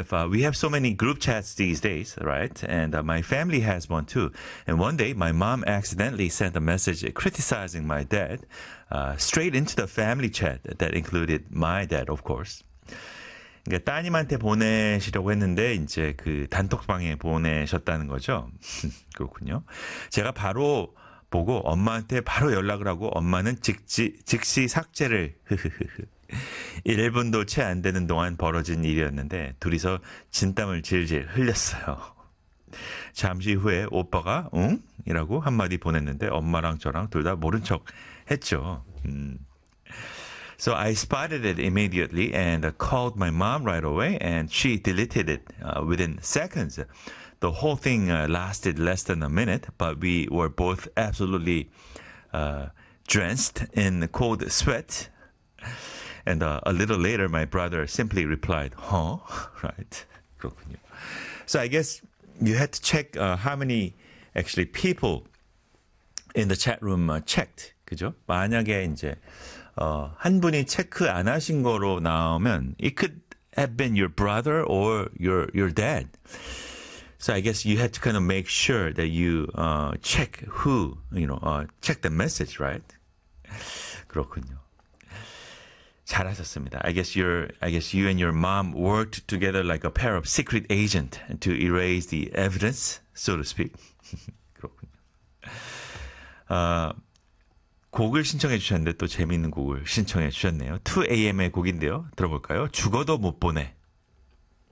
we have so many group chats these days, right? And my family has one too. And one day, my mom accidentally sent a message criticizing my dad straight into the family chat that included my dad, of course. 그러니까 따님한테 보내시려고 했는데 이제 그 단톡방에 보내셨다는 거죠. 그렇군요. 제가 바로 보고 엄마한테 바로 연락을 하고 엄마는 즉시 삭제를 1분도 채 안 되는 동안 벌어진 일이었는데 둘이서 진땀을 질질 흘렸어요. 잠시 후에 오빠가 응? 이라고 한마디 보냈는데 엄마랑 저랑 둘 다 모른 척 했죠. So I spotted it immediately and called my mom right away and she deleted it within seconds. The whole thing lasted less than a minute, but we were both absolutely drenched in cold sweat. And a little later, my brother simply replied, huh? Right. 그렇군요. So I guess you had to check how many actually people in the chat room checked. 그죠? 만약에 이제 한 분이 체크 안 하신 거로 나오면 it could have been your brother or your dad. So I guess you had to kind of make sure that you check who, check the message, right? 그렇군요. 잘하셨습니다. I guess you and your mom worked together like a pair of secret agents to erase the evidence, so to speak. 그렇군요. 곡을 신청해 주셨는데 또 재미있는 곡을 신청해 주셨네요. 2AM의 곡인데요. 들어볼까요? 죽어도 못 보내.